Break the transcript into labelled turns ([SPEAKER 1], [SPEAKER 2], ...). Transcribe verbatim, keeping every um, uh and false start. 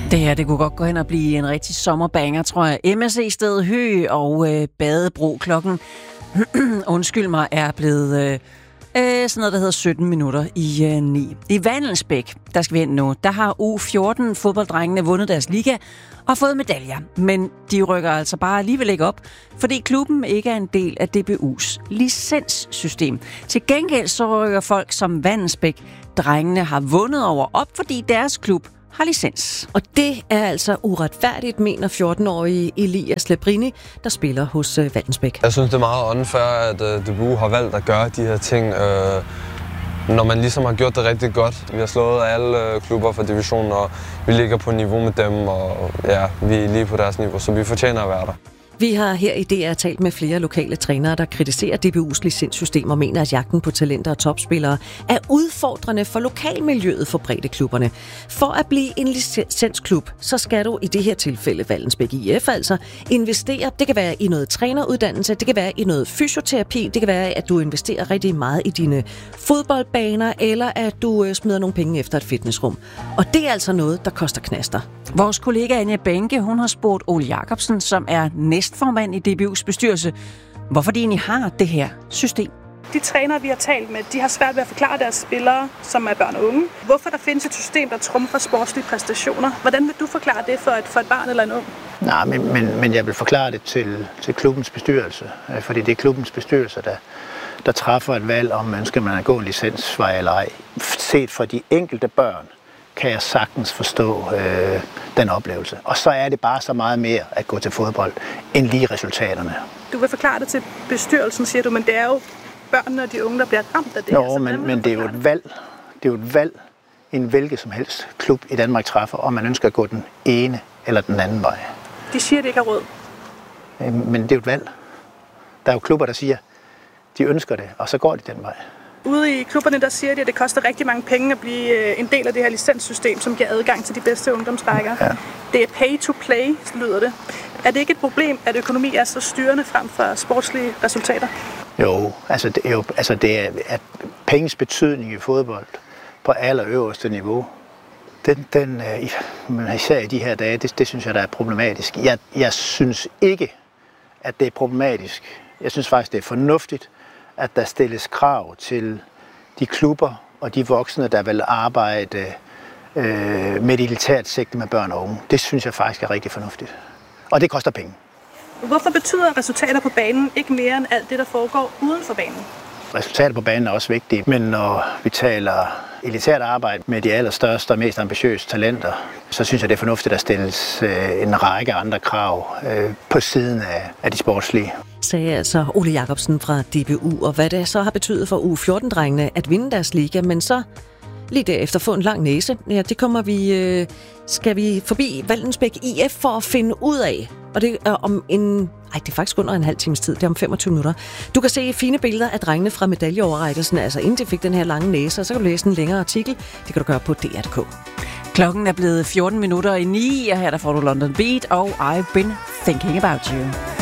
[SPEAKER 1] Det her, det kunne godt gå hen og blive en rigtig sommerbanger, tror jeg. M S C Sted Hø og øh, Badebro klokken, undskyld mig, er blevet øh, øh, sådan noget, der hedder sytten minutter i øh, ni. I Vallensbæk, der skal vi hen nu, der har U fjorten fodbolddrengene vundet deres liga og fået medaljer. Men de rykker altså bare alligevel ikke op, fordi klubben ikke er en del af D B U's licenssystem. Til gengæld så rykker folk som Vallensbæk drengene har vundet over op, fordi deres klub har licens.
[SPEAKER 2] Og det er altså uretfærdigt, mener fjorten-årige Elias Lebrini, der spiller hos uh, Vallensbæk.
[SPEAKER 3] Jeg synes, det er meget unfair, at uh, D B U har valgt at gøre de her ting, uh, når man ligesom har gjort det rigtig godt. Vi har slået alle uh, klubber fra divisionen, og vi ligger på niveau med dem, og ja, vi er lige på deres niveau, så vi fortjener at være der.
[SPEAKER 2] Vi har her i D R talt med flere lokale trænere, der kritiserer D B U's licenssystem og mener, at jagten på talenter og topspillere er udfordrende for lokalmiljøet for breddeklubberne. For at blive en licensklub, så skal du i det her tilfælde Vallensbæk I F altså investere. Det kan være i noget træneruddannelse, det kan være i noget fysioterapi, det kan være, at du investerer rigtig meget i dine fodboldbaner, eller at du smider nogle penge efter et fitnessrum. Og det er altså noget, der koster knaster.
[SPEAKER 1] Vores kollega Anja Benke, hun har spurgt Ole Jacobsen, som er næstformand i D B U's bestyrelse, hvorfor de egentlig har det her system.
[SPEAKER 4] De trænere, vi har talt med, de har svært ved at forklare deres spillere, som er børn og unge, hvorfor der findes et system, der trumfer sportslige præstationer. Hvordan vil du forklare det for et, for et barn eller en ung?
[SPEAKER 5] Nej, men, men, men jeg vil forklare det til, til klubbens bestyrelse, fordi det er klubbens bestyrelse, der, der træffer et valg, om man ønsker man at gå en licensvej eller ej. Set fra de enkelte børn, kan jeg sagtens forstå øh, den oplevelse. Og så er det bare så meget mere at gå til fodbold, end lige resultaterne.
[SPEAKER 4] Du vil forklare det til bestyrelsen, siger du, men det er jo børnene og de unge, der bliver ramt af det.
[SPEAKER 5] Nå,
[SPEAKER 4] altså,
[SPEAKER 5] men, men det er jo et valg. Det er jo et valg, en hvilket som helst klub i Danmark træffer, om man ønsker at gå den ene eller den anden vej.
[SPEAKER 4] De siger, det ikke har råd.
[SPEAKER 5] Men det er jo et valg. Der er jo klubber, der siger, de ønsker det, og så går de den vej.
[SPEAKER 4] Ude i klubberne, der siger de, at det koster rigtig mange penge at blive en del af det her licenssystem, som giver adgang til de bedste ungdomsrækker. Ja. Det er pay to play, lyder det. Er det ikke et problem, at økonomi er så styrende frem for sportslige resultater?
[SPEAKER 5] Jo, altså det er jo altså det er, at penges betydning i fodbold på allerøverste niveau, den, den øh, især i de her dage, det, det synes jeg, der er problematisk. Jeg, jeg synes ikke, at det er problematisk. Jeg synes faktisk, det er fornuftigt, at der stilles krav til de klubber og de voksne, der vil arbejde øh, med et elitært sigte med børn og unge. Det synes jeg faktisk er rigtig fornuftigt. Og det koster penge.
[SPEAKER 4] Hvorfor betyder resultater på banen ikke mere end alt det, der foregår uden for banen?
[SPEAKER 5] Resultater på banen er også vigtige, men når vi taler elitært arbejde med de allerstørste og mest ambitiøse talenter, så synes jeg, det er fornuftigt at stilles øh, en række andre krav øh, på siden af, af de sportslige.
[SPEAKER 2] Sagde altså Ole Jacobsen fra D B U, og hvad det så har betydet for U fjorten-drengene at vinde deres liga, men så lige derefter få en lang næse. Ja, det kommer vi, øh, skal vi forbi Vallensbæk I F for at finde ud af. Og det er om en... Ej, det er faktisk under en halv times tid. Det er om femogtyve minutter. Du kan se fine billeder af drengene fra medaljeoverrækkelsen, altså inden de fik den her lange næse, og så kan du læse en længere artikel. Det kan du gøre på D R punktum d k.
[SPEAKER 1] Klokken er blevet fjorten minutter i ni, og her der får du London Beat og I've Been Thinking About You.